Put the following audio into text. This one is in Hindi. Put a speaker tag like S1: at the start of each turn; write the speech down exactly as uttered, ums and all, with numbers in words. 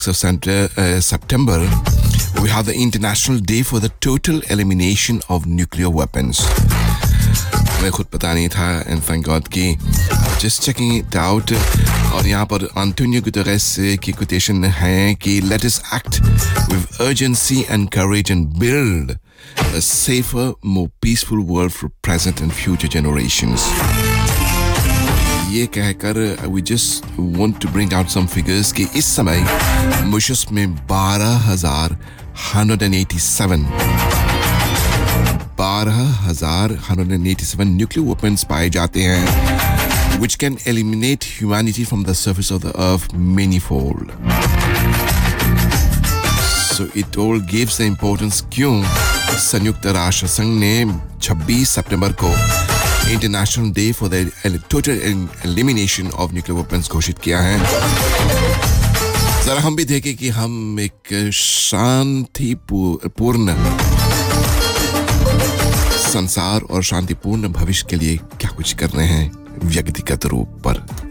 S1: of Center, uh, September, we have the International Day for the Total Elimination of Nuclear Weapons. मैं खुद पता नहीं था and thank God कि just checking it out. और यहाँ पर Antonio Guterres की quotation है कि let us act with urgency and courage and build a safer, more peaceful world for present and future generations. ये कहकर we just want to bring out some figures कि इस समय मॉरिशस में बारह हज़ार एक सौ सत्तासी बारह हज़ार एक सौ सत्तासी nuclear weapons पाए जाते हैं which can eliminate humanity from the surface of the earth manifold. So it all gives the importance क्यों संयुक्त राष्ट्र संघ ने छब्बीस सितंबर को International Day for the Total Elimination of Nuclear Weapons घोषित किया है. जरा हम भी देखें कि हम एक शांतिपूर्ण संसार और शांतिपूर्ण भविष्य के लिए क्या कुछ कर रहे हैं व्यक्तिगत रूप पर.